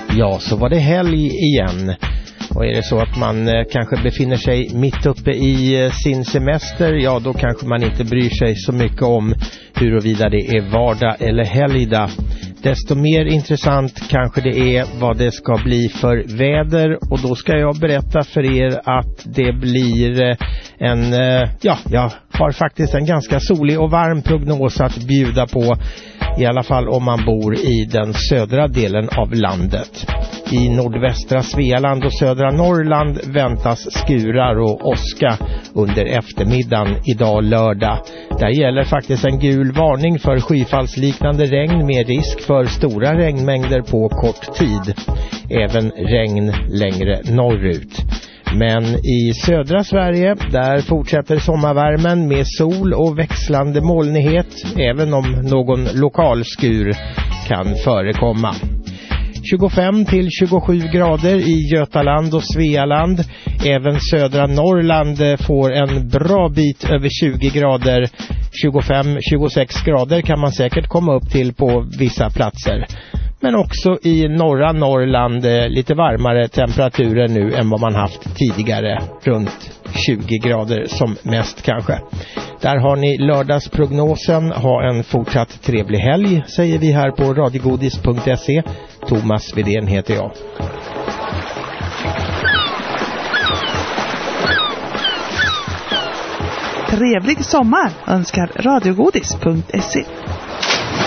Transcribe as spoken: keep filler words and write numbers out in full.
Ja, så var det helg igen. Och är det så att man eh, kanske befinner sig mitt uppe i eh, sin semester, ja då kanske man inte bryr sig så mycket om huruvida det är vardag eller helgdag. Desto mer intressant kanske det är vad det ska bli för väder, och då ska jag berätta för er att det blir eh, en, eh, ja, jag har faktiskt en ganska solig och varm prognos att bjuda på, i alla fall om man bor i den södra delen av landet. I nordvästra Svealand och södra Norrland väntas skurar och åska under eftermiddagen idag lördag. Där gäller faktiskt en gul varning för skyfallsliknande regn med risk för stora regnmängder på kort tid. Även regn längre norrut. Men i södra Sverige, där fortsätter sommarvärmen med sol och växlande molnighet, även om någon lokal skur kan förekomma. tjugofem till tjugosju grader i Götaland och Svealand. Även södra Norrland får en bra bit över tjugo grader. tjugofem till tjugosex grader kan man säkert komma upp till på vissa platser. Men också i norra Norrland lite varmare temperaturer nu än vad man haft tidigare. Runt tjugo grader som mest kanske. Där har ni lördagsprognosen. Ha en fortsatt trevlig helg, säger vi här på radiogodis punkt se. Thomas Widén heter jag. Trevlig sommar önskar radiogodis punkt se.